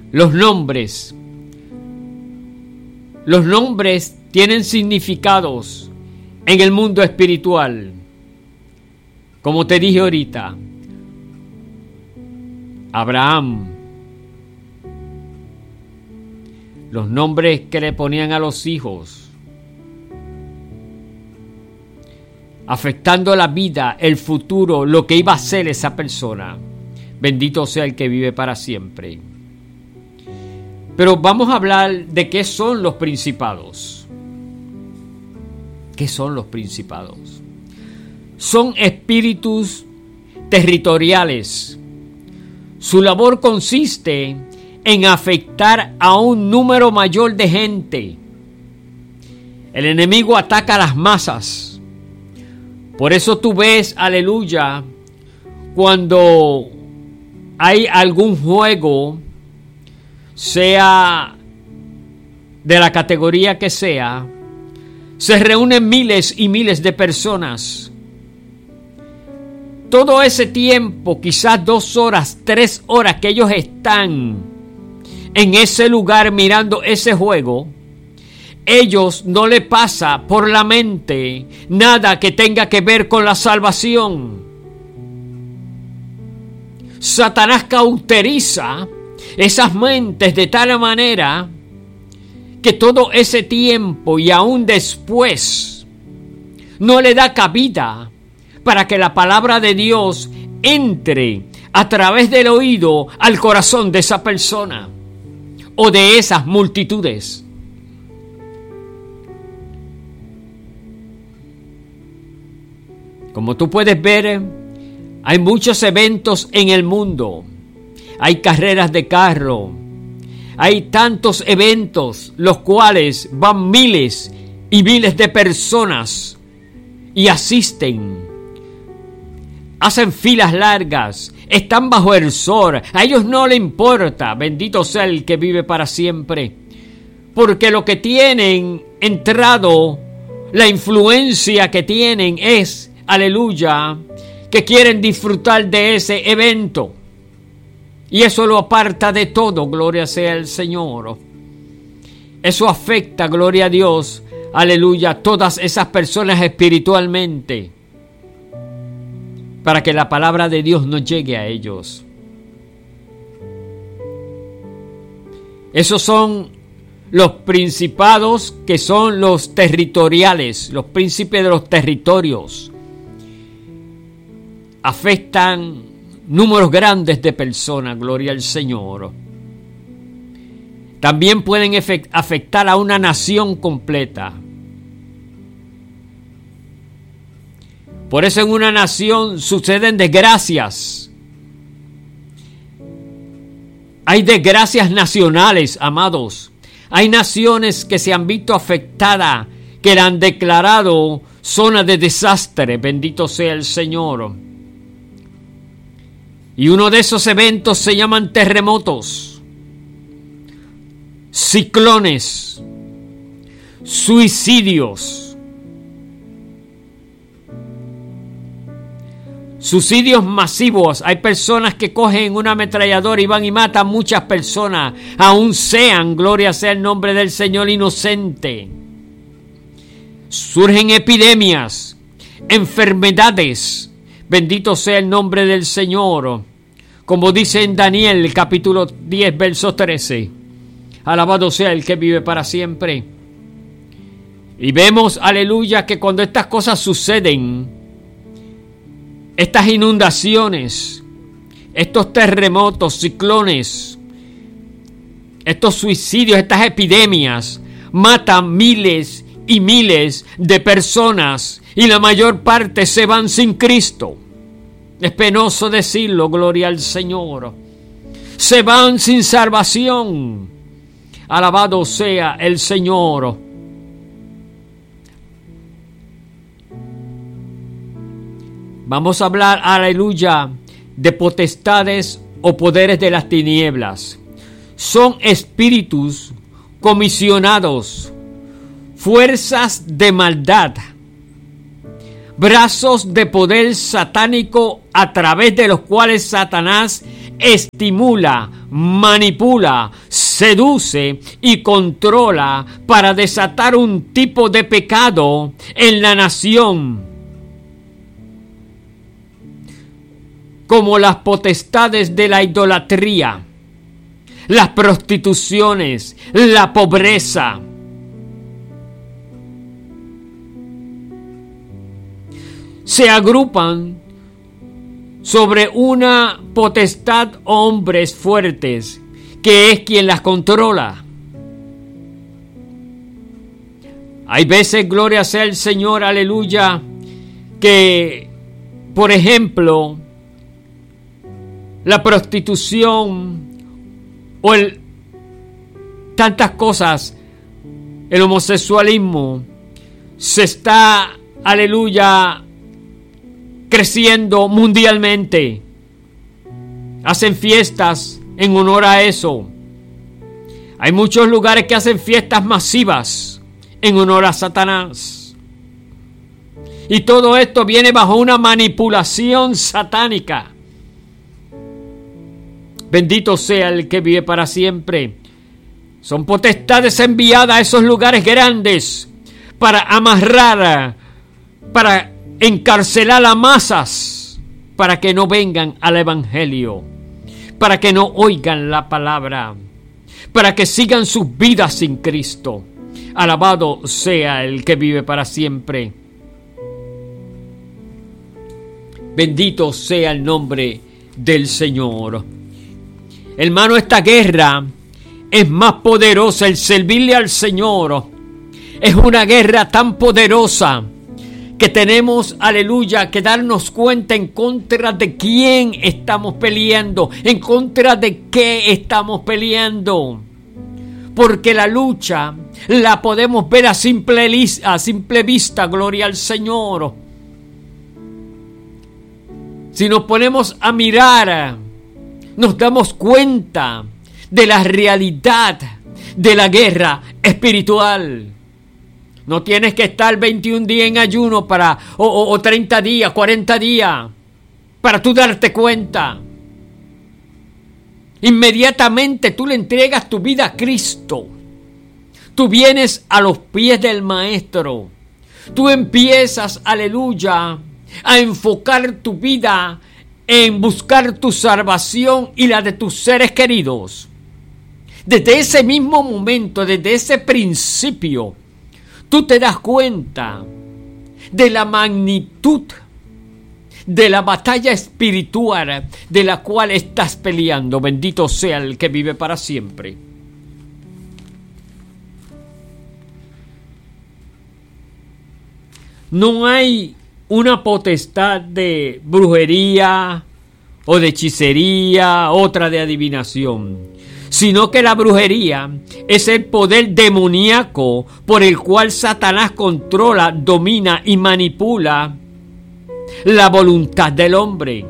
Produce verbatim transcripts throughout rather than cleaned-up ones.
Los nombres. Los nombres tienen significados en el mundo espiritual. Como te dije ahorita, Abraham, los nombres que le ponían a los hijos, afectando la vida, el futuro, lo que iba a ser esa persona. Bendito sea el que vive para siempre. Pero vamos a hablar de qué son los principados. ¿Qué son los principados? Son espíritus territoriales. Su labor consiste en afectar a un número mayor de gente. El enemigo ataca a las masas. Por eso tú ves, aleluya, cuando hay algún juego, sea de la categoría que sea, se reúnen miles y miles de personas. Todo ese tiempo, quizás dos horas, tres horas que ellos están en ese lugar mirando ese juego, ellos no le pasa por la mente nada que tenga que ver con la salvación. Satanás cauteriza esas mentes de tal manera que todo ese tiempo y aún después no le da cabida para que la palabra de Dios entre a través del oído al corazón de esa persona o de esas multitudes. Como tú puedes ver, hay muchos eventos en el mundo. Hay carreras de carro. Hay tantos eventos, los cuales van miles y miles de personas y asisten. Hacen filas largas, están bajo el sol. A ellos no les importa, bendito sea el que vive para siempre. Porque lo que tienen entrado, la influencia que tienen es, aleluya, que quieren disfrutar de ese evento. Y eso lo aparta de todo, gloria sea el Señor. Eso afecta, gloria a Dios, aleluya, a todas esas personas espiritualmente, para que la palabra de Dios no llegue a ellos. Esos son los principados que son los territoriales, los príncipes de los territorios. Afectan números grandes de personas, gloria al Señor. También pueden afectar a una nación completa. Por eso en una nación suceden desgracias. Hay desgracias nacionales, amados. Hay naciones que se han visto afectadas, que la han declarado zona de desastre. Bendito sea el Señor. Y uno de esos eventos se llaman terremotos, ciclones, suicidios. Suicidios masivos. Hay personas que cogen una ametralladora y van y matan muchas personas, aún sean, gloria sea el nombre del Señor, inocente. Surgen epidemias, enfermedades. Bendito sea el nombre del Señor. Como dice en Daniel, capítulo diez, verso trece. Alabado sea el que vive para siempre. Y vemos, aleluya, que cuando estas cosas suceden, estas inundaciones, estos terremotos, ciclones, estos suicidios, estas epidemias, matan miles y miles de personas y la mayor parte se van sin Cristo. Es penoso decirlo, gloria al Señor. Se van sin salvación. Alabado sea el Señor. Vamos a hablar, aleluya, de potestades o poderes de las tinieblas. Son espíritus comisionados, fuerzas de maldad, brazos de poder satánico a través de los cuales Satanás estimula, manipula, seduce y controla para desatar un tipo de pecado en la nación, como las potestades de la idolatría, las prostituciones, la pobreza. Se agrupan sobre una potestad hombres fuertes, que es quien las controla. Hay veces, gloria sea el Señor, aleluya, que, por ejemplo, la prostitución o el, tantas cosas, el homosexualismo, se está, aleluya, creciendo mundialmente. Hacen fiestas en honor a eso. Hay muchos lugares que hacen fiestas masivas en honor a Satanás. Y todo esto viene bajo una manipulación satánica. Bendito sea el que vive para siempre. Son potestades enviadas a esos lugares grandes para amarrar, para encarcelar a masas, para que no vengan al evangelio, para que no oigan la palabra, para que sigan sus vidas sin Cristo. Alabado sea el que vive para siempre. Bendito sea el nombre del Señor. Hermano, esta guerra es más poderosa. El servirle al Señor es una guerra tan poderosa que tenemos, aleluya, que darnos cuenta en contra de quién estamos peleando, en contra de qué estamos peleando. Porque la lucha la podemos ver a simple, a simple vista, gloria al Señor. Si nos ponemos a mirar, nos damos cuenta de la realidad de la guerra espiritual. No tienes que estar veintiún días en ayuno para, o, o, o treinta días, cuarenta días, para tú darte cuenta. Inmediatamente tú le entregas tu vida a Cristo. Tú vienes a los pies del Maestro. Tú empiezas, aleluya, a enfocar tu vida en buscar tu salvación y la de tus seres queridos. Desde ese mismo momento, desde ese principio, tú te das cuenta de la magnitud de la batalla espiritual de la cual estás peleando. Bendito sea el que vive para siempre. No hay una potestad de brujería o de hechicería, otra de adivinación, sino que la brujería es el poder demoníaco por el cual Satanás controla, domina y manipula la voluntad del hombre.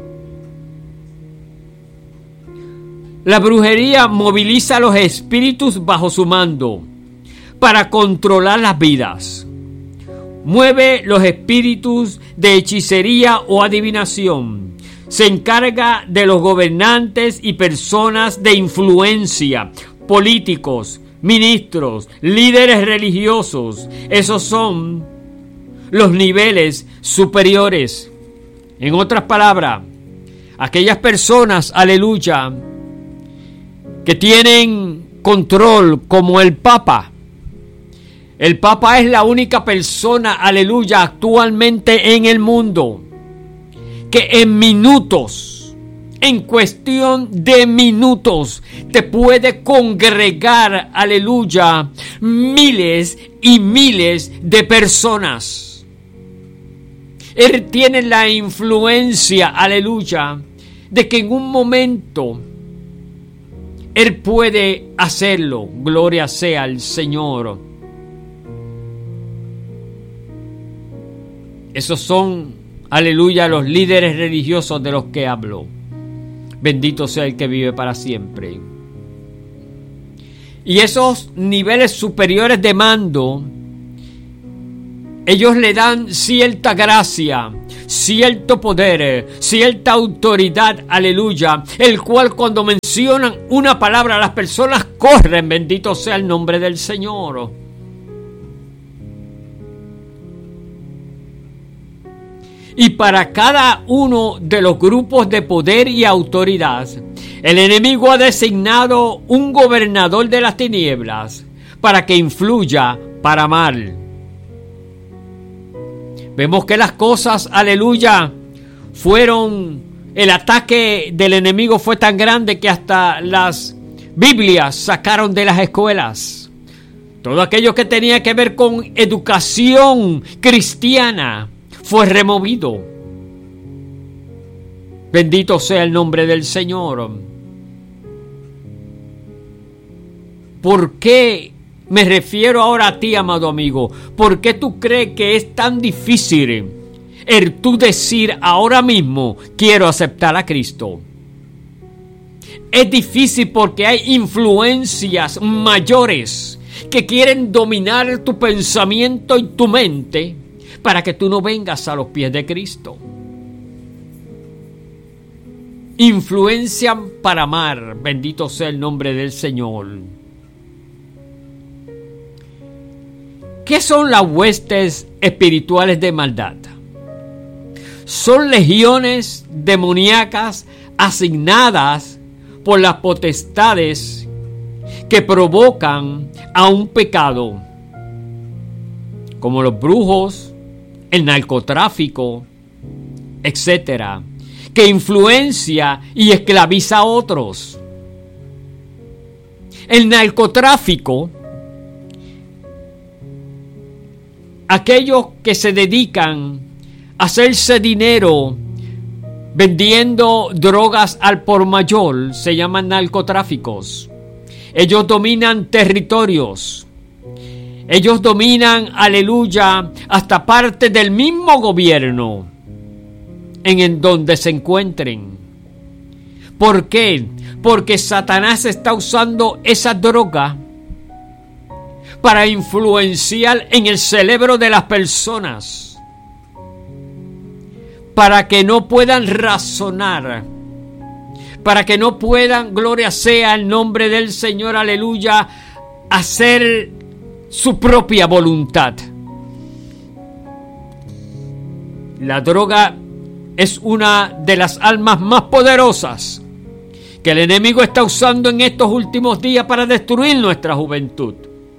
La brujería moviliza a los espíritus bajo su mando para controlar las vidas. Mueve los espíritus de hechicería o adivinación. Se encarga de los gobernantes y personas de influencia, políticos, ministros, líderes religiosos. Esos son los niveles superiores. En otras palabras, aquellas personas, aleluya, que tienen control, como el Papa. El Papa es la única persona, aleluya, actualmente en el mundo que en minutos, en cuestión de minutos, te puede congregar, aleluya, miles y miles de personas. Él tiene la influencia, aleluya, de que en un momento Él puede hacerlo. Gloria sea al Señor. Esos son, aleluya, los líderes religiosos de los que hablo. Bendito sea el que vive para siempre. Y esos niveles superiores de mando ellos le dan cierta gracia, cierto poder, cierta autoridad, aleluya, el cual cuando mencionan una palabra las personas corren, bendito sea el nombre del Señor. Y para cada uno de los grupos de poder y autoridad, el enemigo ha designado un gobernador de las tinieblas para que influya para mal. Vemos que las cosas, aleluya, fueron, el ataque del enemigo fue tan grande que hasta las Biblias sacaron de las escuelas. Todo aquello que tenía que ver con educación cristiana fue removido. Bendito sea el nombre del Señor. ¿Por qué me refiero ahora a ti, amado amigo? ¿Por qué tú crees que es tan difícil el tú decir ahora mismo quiero aceptar a Cristo? Es difícil porque hay influencias mayores que quieren dominar tu pensamiento y tu mente para que tú no vengas a los pies de Cristo. Influencian para amar, bendito sea el nombre del Señor. ¿Qué son las huestes espirituales de maldad? Son legiones demoníacas asignadas por las potestades que provocan a un pecado, como los brujos, el narcotráfico, etcétera, que influencia y esclaviza a otros. El narcotráfico, aquellos que se dedican a hacerse dinero vendiendo drogas al por mayor, se llaman narcotráficos. Ellos dominan territorios. Ellos dominan, aleluya, hasta parte del mismo gobierno en el donde se encuentren. ¿Por qué? Porque Satanás está usando esa droga para influenciar en el cerebro de las personas, para que no puedan razonar, para que no puedan, gloria sea el nombre del Señor, aleluya, hacer su propia voluntad. La droga es una de las armas más poderosas que el enemigo está usando en estos últimos días para destruir nuestra juventud.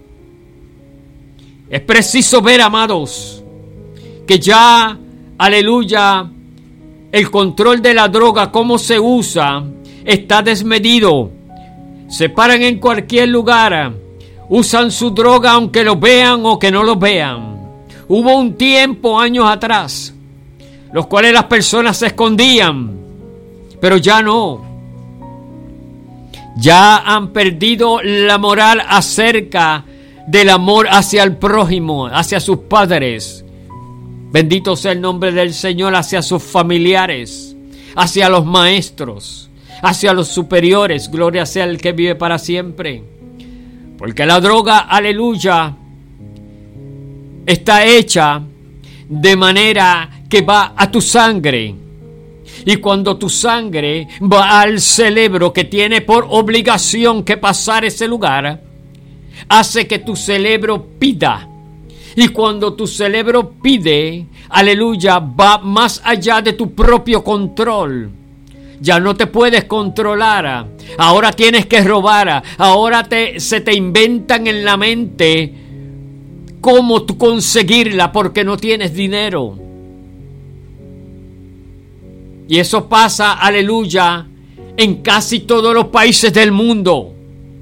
Es preciso ver, amados, que ya, aleluya, el control de la droga, cómo se usa, está desmedido. Se paran en cualquier lugar, usan su droga aunque lo vean o que no lo vean. Hubo un tiempo, años atrás, los cuales las personas se escondían, pero ya no. Ya han perdido la moral acerca del amor hacia el prójimo, hacia sus padres. Bendito sea el nombre del Señor, hacia sus familiares, hacia los maestros, hacia los superiores. Gloria sea el que vive para siempre. Porque la droga, aleluya, está hecha de manera que va a tu sangre. Y cuando tu sangre va al cerebro, que tiene por obligación que pasar ese lugar, hace que tu cerebro pida. Y cuando tu cerebro pide, aleluya, va más allá de tu propio control. Ya no te puedes controlar. Ahora tienes que robar. Ahora te, se te inventan en la mente cómo tú conseguirla porque no tienes dinero. Y eso pasa, aleluya, en casi todos los países del mundo.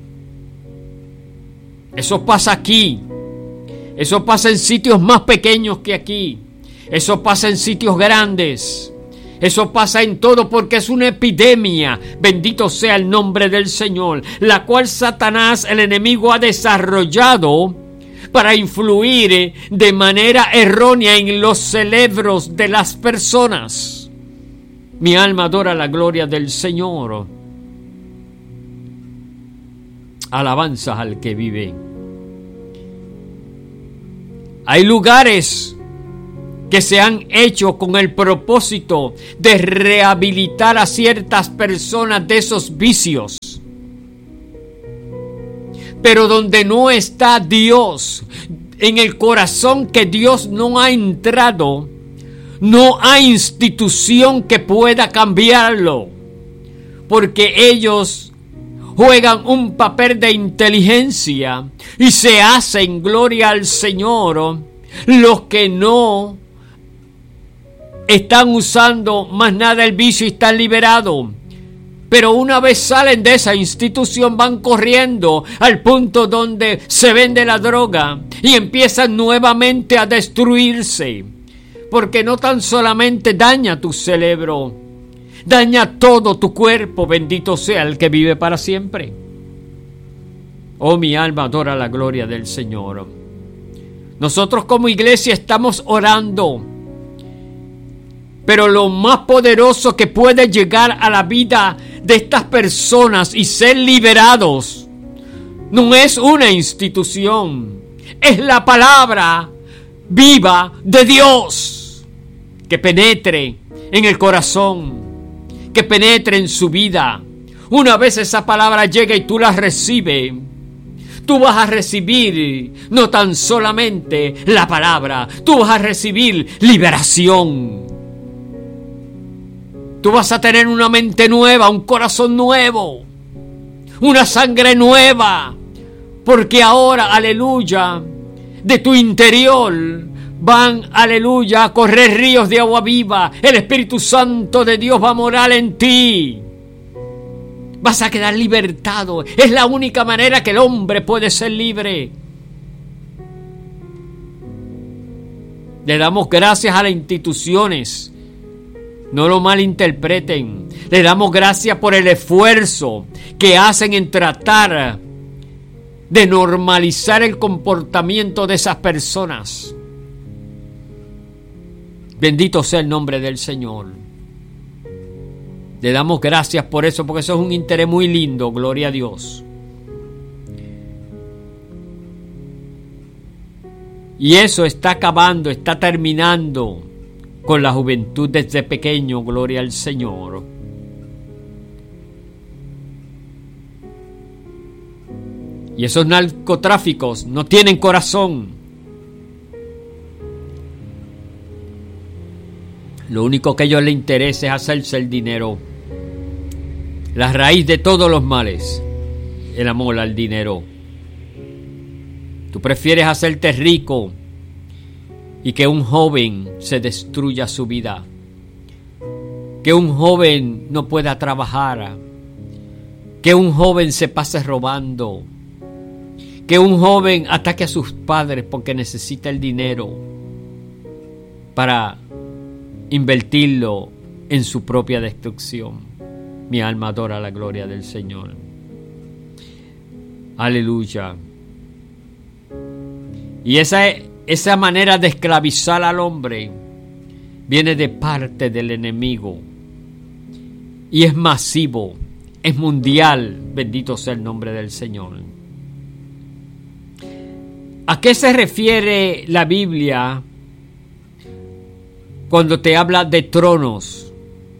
Eso pasa aquí. Eso pasa en sitios más pequeños que aquí. Eso pasa en sitios grandes. Eso pasa en todo porque es una epidemia. Bendito sea el nombre del Señor. La cual Satanás, el enemigo, ha desarrollado para influir de manera errónea en los cerebros de las personas. Mi alma adora la gloria del Señor. Alabanzas al que vive. Hay lugares que se han hecho con el propósito de rehabilitar a ciertas personas de esos vicios. Pero donde no está Dios, en el corazón que Dios no ha entrado, no hay institución que pueda cambiarlo, porque ellos juegan un papel de inteligencia y se hacen gloria al Señor. Los que no están usando más nada el vicio y están liberados. Pero una vez salen de esa institución van corriendo al punto donde se vende la droga y empiezan nuevamente a destruirse. Porque no tan solamente daña tu cerebro, daña todo tu cuerpo. Bendito sea el que vive para siempre. Oh, mi alma adora la gloria del Señor. Nosotros como iglesia estamos orando. Pero lo más poderoso que puede llegar a la vida de estas personas y ser liberados no es una institución, es la palabra viva de Dios que penetre en el corazón, que penetre en su vida. Una vez esa palabra llega y tú la recibes, tú vas a recibir no tan solamente la palabra, tú vas a recibir liberación. Tú vas a tener una mente nueva, un corazón nuevo, una sangre nueva, porque ahora, aleluya, de tu interior van, aleluya, a correr ríos de agua viva. El Espíritu Santo de Dios va a morar en ti. Vas a quedar libertado. Es la única manera que el hombre puede ser libre. Le damos gracias a las instituciones. No lo malinterpreten. Le damos gracias por el esfuerzo que hacen en tratar de normalizar el comportamiento de esas personas. Bendito sea el nombre del Señor. Le damos gracias por eso, porque eso es un interés muy lindo. Gloria a Dios. Y eso está acabando, está terminando con la juventud desde pequeño, gloria al Señor. Y esos narcotráficos no tienen corazón. Lo único que a ellos les interesa es hacerse el dinero. La raíz de todos los males, el amor al dinero. Tú prefieres hacerte rico y que un joven se destruya su vida, que un joven no pueda trabajar, que un joven se pase robando, que un joven ataque a sus padres porque necesita el dinero para invertirlo en su propia destrucción. Mi alma adora la gloria del Señor. Aleluya. Y esa es Esa manera de esclavizar al hombre viene de parte del enemigo y es masivo, es mundial. Bendito sea el nombre del Señor. ¿A qué se refiere la Biblia cuando te habla de tronos?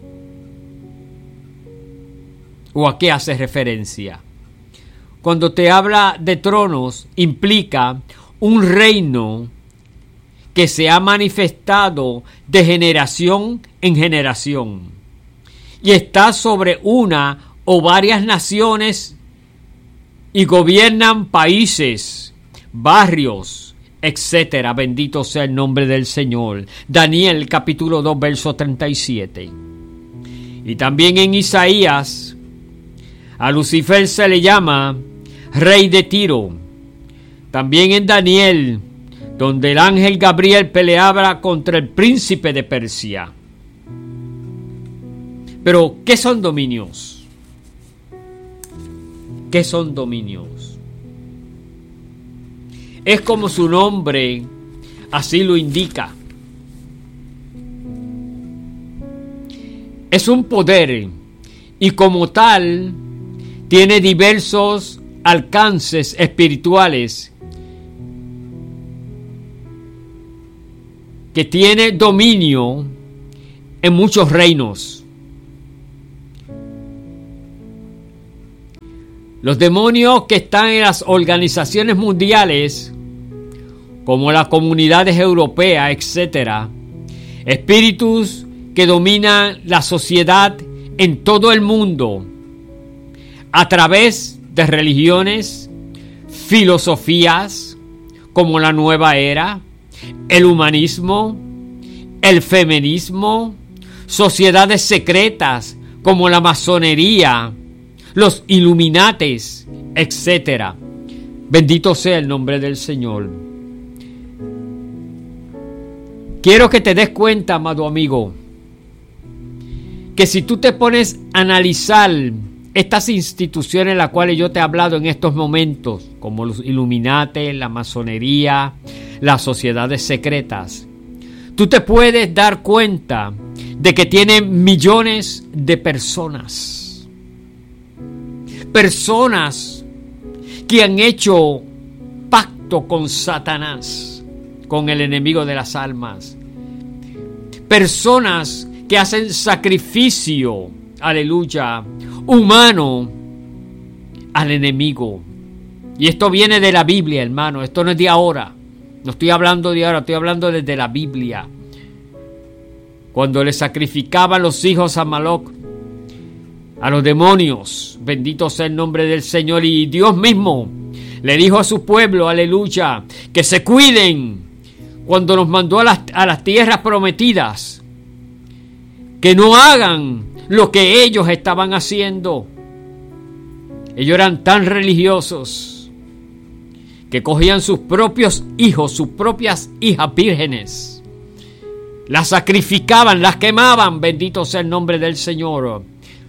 ¿O a qué hace referencia? Cuando te habla de tronos, implica un reino que se ha manifestado de generación en generación y está sobre una o varias naciones y gobiernan países, barrios, etcétera. Bendito sea el nombre del Señor. Daniel capítulo dos verso treinta y siete. Y también en Isaías a Lucifer se le llama rey de Tiro. También en Daniel, donde el ángel Gabriel peleaba contra el príncipe de Persia. Pero, ¿qué son dominios? ¿Qué son dominios? Es como su nombre así lo indica. Es un poder y como tal tiene diversos alcances espirituales que tiene dominio en muchos reinos. Los demonios que están en las organizaciones mundiales, como las comunidades europeas, etcétera, espíritus que dominan la sociedad en todo el mundo a través de religiones, filosofías como la nueva era, el humanismo, el feminismo, sociedades secretas como la masonería, los Illuminates, etcétera. Bendito sea el nombre del Señor. Quiero que te des cuenta, amado amigo, que si tú te pones a analizar estas instituciones, las cuales yo te he hablado en estos momentos, como los Illuminati, la masonería, las sociedades secretas, tú te puedes dar cuenta de que tienen millones de personas. Personas que han hecho pacto con Satanás, con el enemigo de las almas. Personas que hacen sacrificio, aleluya, humano al enemigo. Y esto viene de la Biblia, hermano. Esto no es de ahora. No estoy hablando de ahora, estoy hablando desde la Biblia. Cuando le sacrificaban los hijos a Moloc, a los demonios, bendito sea el nombre del Señor, y Dios mismo le dijo a su pueblo, aleluya, que se cuiden cuando nos mandó a las, a las tierras prometidas, que no hagan lo que ellos estaban haciendo. Ellos eran tan religiosos que cogían sus propios hijos, sus propias hijas vírgenes, las sacrificaban, las quemaban, bendito sea el nombre del Señor,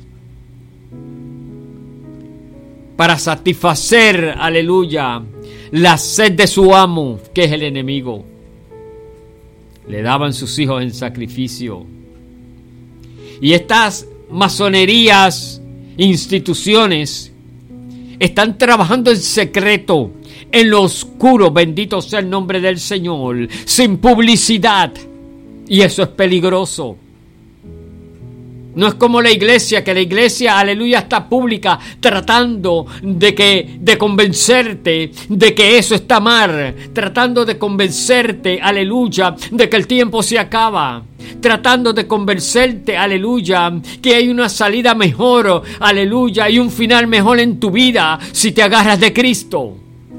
para satisfacer, aleluya, la sed de su amo, que es el enemigo. Le daban sus hijos en sacrificio. Y estas masonerías, instituciones, están trabajando en secreto, en lo oscuro, bendito sea el nombre del Señor, sin publicidad. Y eso es peligroso. No es como la iglesia, que la iglesia, aleluya, está pública tratando de que de convencerte de que eso está mal, tratando de convencerte, aleluya, de que el tiempo se acaba, tratando de convencerte, aleluya, que hay una salida mejor, aleluya, y un final mejor en tu vida si te agarras de Cristo.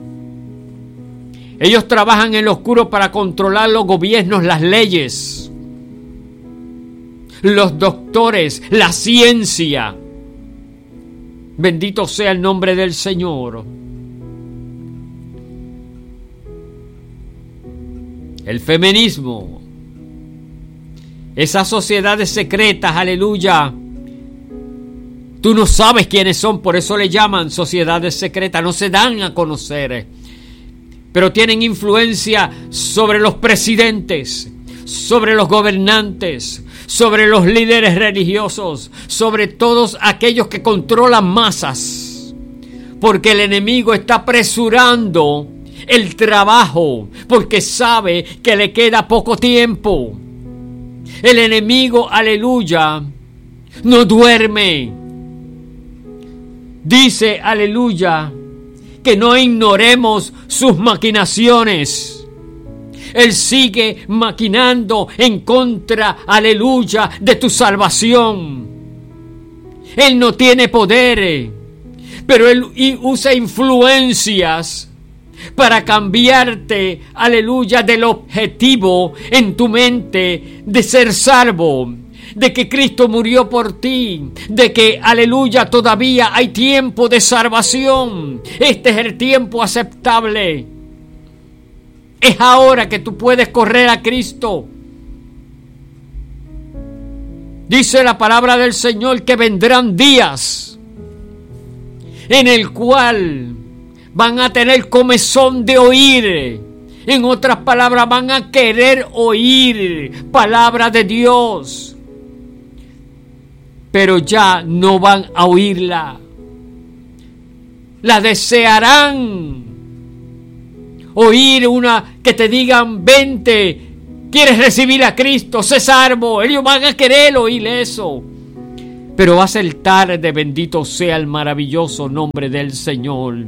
Ellos trabajan en lo oscuro para controlar los gobiernos, las leyes, los doctores, la ciencia. Bendito sea el nombre del Señor. El feminismo, esas sociedades secretas, aleluya. Tú no sabes quiénes son, por eso le llaman sociedades secretas, no se dan a conocer, pero tienen influencia sobre los presidentes, sobre los gobernantes, sobre los líderes religiosos, sobre todos aquellos que controlan masas, porque el enemigo está apresurando el trabajo, porque sabe que le queda poco tiempo. El enemigo, aleluya, no duerme. Dice, aleluya, que no ignoremos sus maquinaciones. Él sigue maquinando en contra, aleluya, de tu salvación. Él no tiene poder, pero él usa influencias para cambiarte, aleluya, del objetivo en tu mente de ser salvo, de que Cristo murió por ti, de que, aleluya, todavía hay tiempo de salvación. Este es el tiempo aceptable. Es ahora que tú puedes correr a Cristo. Dice la palabra del Señor que vendrán días en el cual van a tener comezón de oír. En otras palabras, van a querer oír palabra de Dios, pero ya no van a oírla. La desearán. Oír una que te digan vente quieres recibir a Cristo, sé salvo. Ellos van a querer oír eso. Pero va a ser tarde, bendito sea el maravilloso nombre del Señor.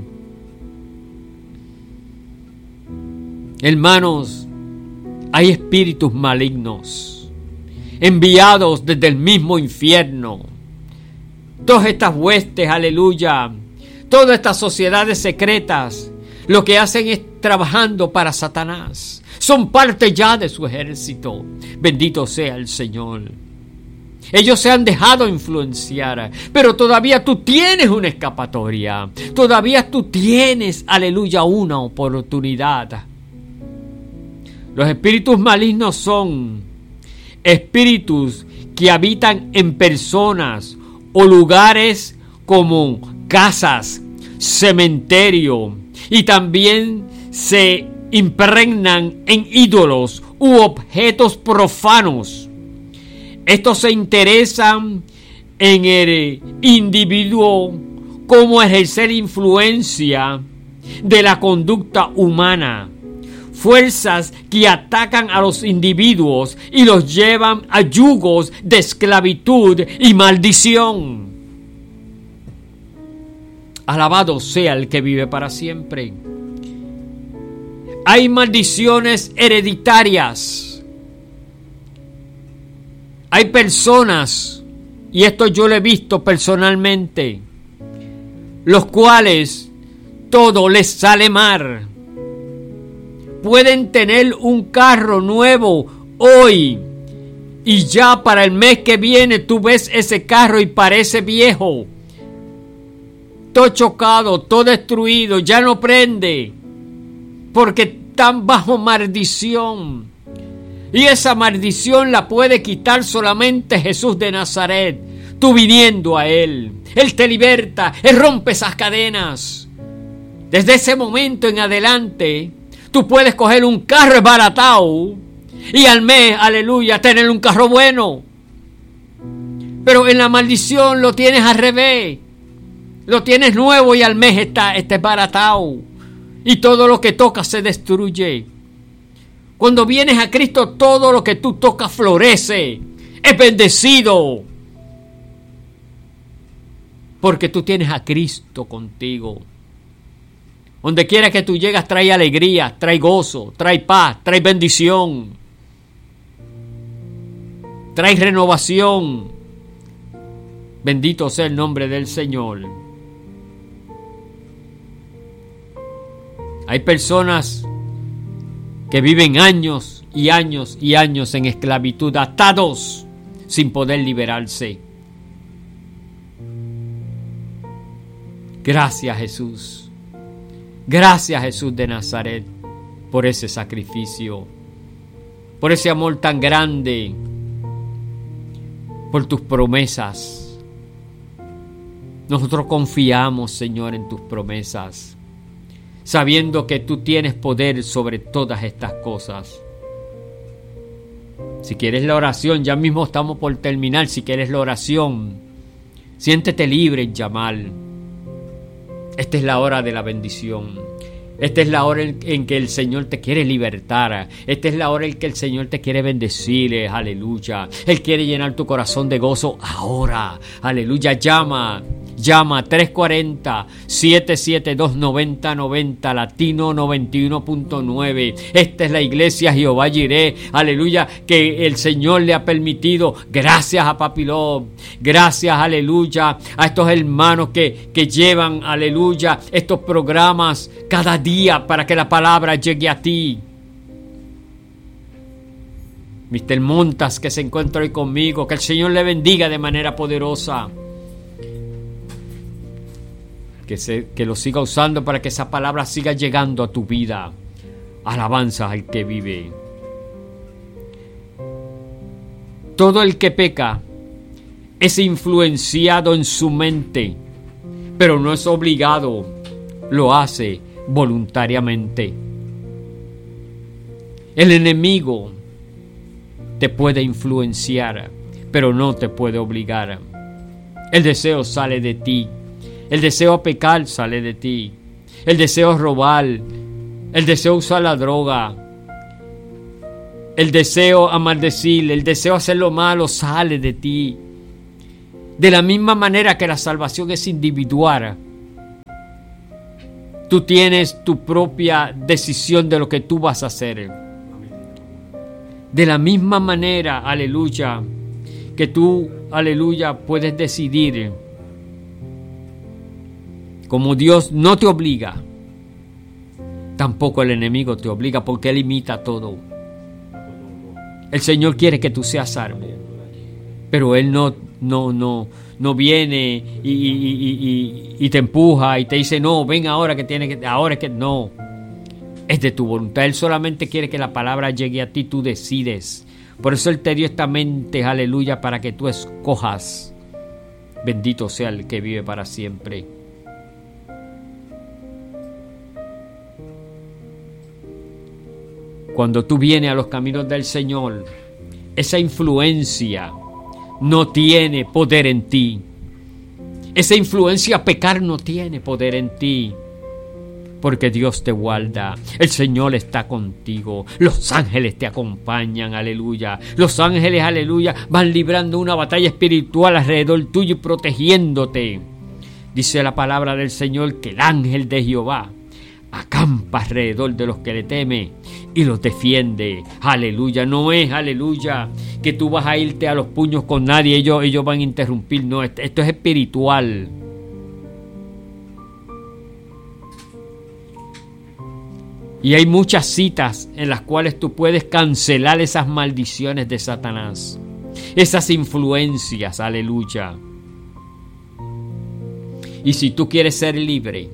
Hermanos, hay espíritus malignos enviados desde el mismo infierno. Todas estas huestes, aleluya, todas estas sociedades secretas, lo que hacen es trabajando para Satanás. Son parte ya de su ejército. Bendito sea el Señor. Ellos se han dejado influenciar, pero todavía tú tienes una escapatoria. Todavía tú tienes, aleluya, una oportunidad. Los espíritus malignos son espíritus que habitan en personas o lugares como casas, cementerio, y también se impregnan en ídolos u objetos profanos. Estos se interesan en el individuo, cómo ejercer influencia de la conducta humana. Fuerzas que atacan a los individuos y los llevan a yugos de esclavitud y maldición. Alabado sea el que vive para siempre. Hay maldiciones hereditarias. Hay personas, y esto yo lo he visto personalmente, los cuales todo les sale mal. Pueden tener un carro nuevo hoy y ya para el mes que viene tú ves ese carro y parece viejo. Todo chocado, todo destruido, ya no prende, porque están bajo maldición. Y esa maldición la puede quitar solamente Jesús de Nazaret. Tú viniendo a Él. Él te liberta. Él rompe esas cadenas. Desde ese momento en adelante, tú puedes coger un carro esbaratado y al mes, aleluya, tener un carro bueno. Pero en la maldición lo tienes al revés. Lo tienes nuevo y al mes está, está esbaratado. Y todo lo que tocas se destruye. Cuando vienes a Cristo, todo lo que tú tocas florece, es bendecido. Porque tú tienes a Cristo contigo. Donde quiera que tú llegas, trae alegría, trae gozo, trae paz, trae bendición. Trae renovación. Bendito sea el nombre del Señor. Hay personas que viven años y años y años en esclavitud, atados, sin poder liberarse. Gracias, Jesús. Gracias, Jesús de Nazaret, por ese sacrificio, por ese amor tan grande, por tus promesas. Nosotros confiamos, Señor, en tus promesas, sabiendo que tú tienes poder sobre todas estas cosas. Si quieres la oración, ya mismo estamos por terminar. Si quieres la oración, siéntete libre en llamar. Esta es la hora de la bendición. Esta es la hora en, en que el Señor te quiere libertar. Esta es la hora en que el Señor te quiere bendecir. Aleluya. Él quiere llenar tu corazón de gozo ahora. Aleluya. Llama. Llama tres cuatro cero, siete siete dos, nueve cero nueve cero, Latino noventa y uno punto nueve. Esta es la iglesia Jehová Jireh, aleluya, que el Señor le ha permitido. Gracias a Papilón, gracias, aleluya, a estos hermanos que, que llevan, aleluya, estos programas cada día para que la palabra llegue a ti. mister Montas, que se encuentra hoy conmigo, que el Señor le bendiga de manera poderosa. Que, se, que lo siga usando para que esa palabra siga llegando a tu vida. Alabanza al que vive. Todo el que peca es influenciado en su mente, pero no es obligado, lo hace voluntariamente. El enemigo te puede influenciar, pero no te puede obligar. El deseo sale de ti. El deseo a pecar sale de ti. El deseo a robar. El deseo a usar la droga. El deseo a maldecir, el deseo a hacer lo malo sale de ti. De la misma manera que la salvación es individual, tú tienes tu propia decisión de lo que tú vas a hacer. De la misma manera, aleluya, que tú, aleluya, puedes decidir. Como Dios no te obliga, tampoco el enemigo te obliga, porque Él imita todo. El Señor quiere que tú seas salvo, pero Él no, no, no, no viene y, y, y, y, y te empuja y te dice, no, ven ahora que tienes que, ahora es que no. Es de tu voluntad. Él solamente quiere que la palabra llegue a ti, tú decides. Por eso Él te dio esta mente, aleluya, para que tú escojas. Bendito sea el que vive para siempre. Cuando tú vienes a los caminos del Señor, esa influencia no tiene poder en ti. Esa influencia a pecar no tiene poder en ti. Porque Dios te guarda, el Señor está contigo, los ángeles te acompañan, aleluya. Los ángeles, aleluya, van librando una batalla espiritual alrededor tuyo y protegiéndote. Dice la palabra del Señor que el ángel de Jehová acampa alrededor de los que le temen y los defiende, aleluya. No es, aleluya, que tú vas a irte a los puños con nadie, ellos, ellos van a interrumpir, no, esto, esto es espiritual. Y hay muchas citas en las cuales tú puedes cancelar esas maldiciones de Satanás, esas influencias, aleluya. Y si tú quieres ser libre,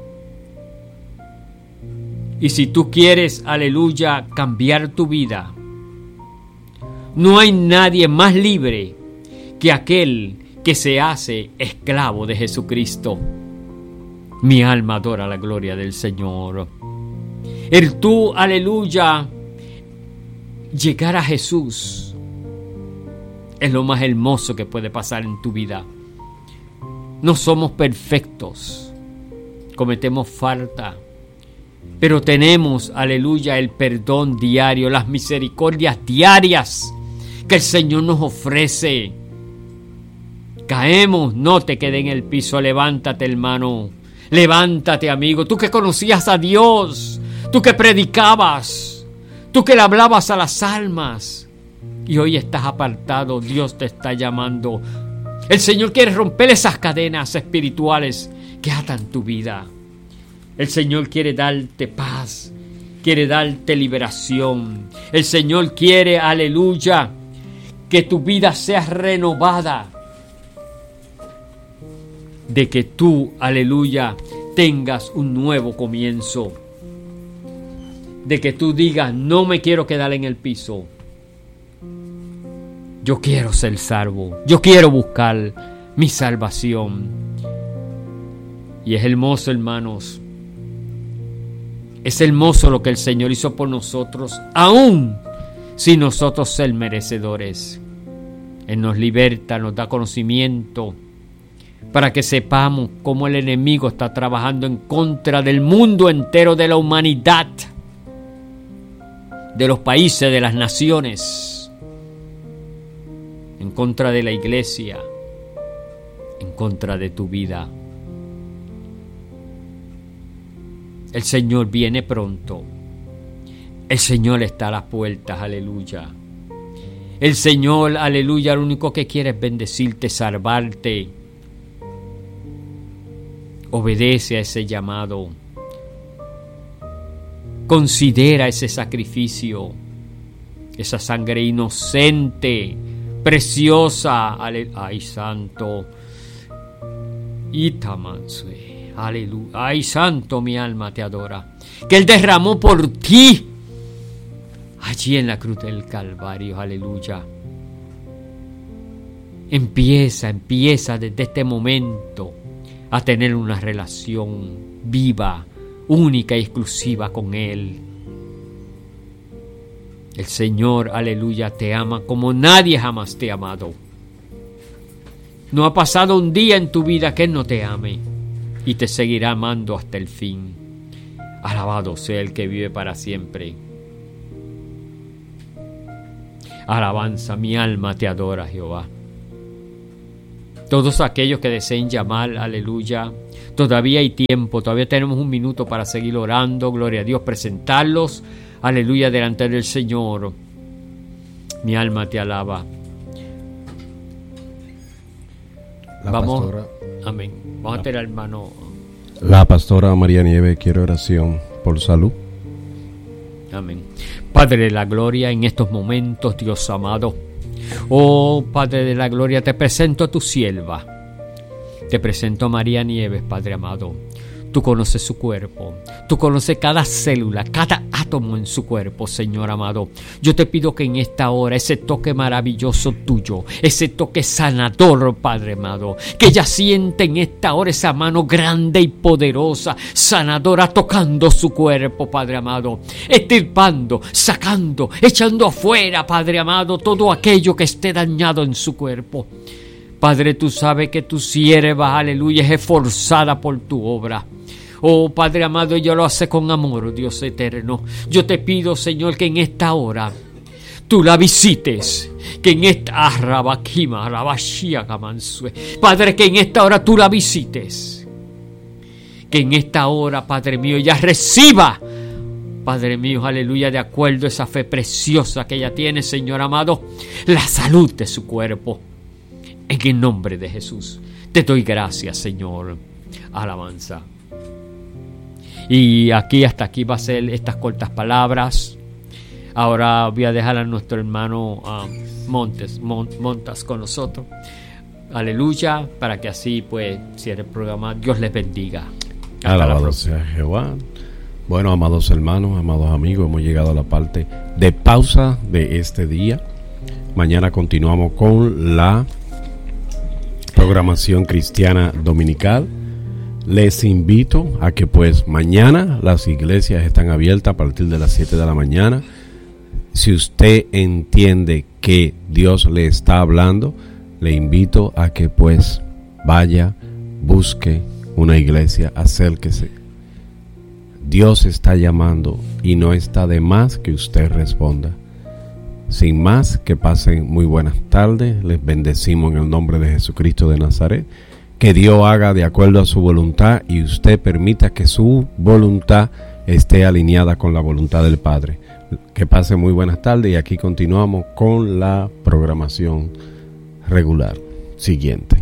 y si tú quieres, aleluya, cambiar tu vida, no hay nadie más libre que aquel que se hace esclavo de Jesucristo. Mi alma adora la gloria del Señor. El tú, aleluya, llegar a Jesús es lo más hermoso que puede pasar en tu vida. No somos perfectos, cometemos falta, pero tenemos, aleluya, el perdón diario, las misericordias diarias que el Señor nos ofrece. Caemos, no te quedes en el piso, levántate, hermano, levántate, amigo, tú que conocías a Dios, tú que predicabas, tú que le hablabas a las almas y hoy estás apartado. Dios te está llamando. El Señor quiere romper esas cadenas espirituales que atan tu vida. El Señor quiere darte paz, quiere darte liberación. El Señor quiere, aleluya, que tu vida sea renovada, de que tú, aleluya, tengas un nuevo comienzo. De que tú digas, no me quiero quedar en el piso. Yo quiero ser salvo. Yo quiero buscar mi salvación. Y es hermoso, hermanos. Es hermoso lo que el Señor hizo por nosotros, aún sin nosotros ser merecedores. Él nos liberta, nos da conocimiento, para que sepamos cómo el enemigo está trabajando en contra del mundo entero, de la humanidad, de los países, de las naciones, en contra de la iglesia, en contra de tu vida. El Señor viene pronto. El Señor está a las puertas, aleluya. El Señor, aleluya, lo único que quiere es bendecirte, salvarte. Obedece a ese llamado. Considera ese sacrificio, esa sangre inocente, preciosa. Ale, ay, santo. Itamansue. Aleluya. Ay, santo, mi alma te adora. Que Él derramó por ti allí en la cruz del Calvario. Aleluya. Empieza, empieza desde este momento a tener una relación viva, única y exclusiva con Él. El Señor, aleluya, te ama como nadie jamás te ha amado. No ha pasado un día en tu vida que Él no te ame, y te seguirá amando hasta el fin. Alabado sea el que vive para siempre. Alabanza, mi alma te adora, Jehová. Todos aquellos que deseen llamar, aleluya, todavía hay tiempo, todavía tenemos un minuto para seguir orando, gloria a Dios, presentarlos, aleluya, delante del Señor. Mi alma te alaba. La Vamos, pastora, amén. Vamos a tener, hermano. La pastora María Nieves quiere oración por salud. Amén. Padre de la gloria, en estos momentos, Dios amado, oh Padre de la gloria, te presento a tu sierva, te presento a María Nieves, Padre amado. Tú conoces su cuerpo, tú conoces cada célula, cada átomo en su cuerpo, Señor amado. Yo te pido que en esta hora ese toque maravilloso tuyo, ese toque sanador, Padre amado, que ella siente en esta hora esa mano grande y poderosa, sanadora, tocando su cuerpo, Padre amado, estirpando, sacando, echando afuera, Padre amado, todo aquello que esté dañado en su cuerpo. Padre, tú sabes que tu sierva, aleluya, es esforzada por tu obra. Oh, Padre amado, ella lo hace con amor, Dios eterno. Yo te pido, Señor, que en esta hora tú la visites, que en esta Padre, que en esta hora tú la visites, que en esta hora, Padre mío, ella reciba, Padre mío, aleluya, de acuerdo a esa fe preciosa que ella tiene, Señor amado, la salud de su cuerpo. En el nombre de Jesús, te doy gracias, Señor. Alabanza. Y aquí, hasta aquí va a ser estas cortas palabras. Ahora voy a dejar a nuestro hermano uh, Montes, Mont, Montas con nosotros. Aleluya, para que así pues cierre el programa. Dios les bendiga. Hasta Alabado sea Jehová. Bueno, amados hermanos, amados amigos, hemos llegado a la parte de pausa de este día. Mañana continuamos con la programación cristiana dominical. Les invito a que pues mañana las iglesias están abiertas a partir de las siete de la mañana. Si usted entiende que Dios le está hablando, le invito a que pues vaya, busque una iglesia, acérquese. Dios está llamando y no está de más que usted responda. Sin más, que pasen muy buenas tardes. Les bendecimos en el nombre de Jesucristo de Nazaret. Que Dios haga de acuerdo a su voluntad y usted permita que su voluntad esté alineada con la voluntad del Padre. Que pasen muy buenas tardes y aquí continuamos con la programación regular siguiente.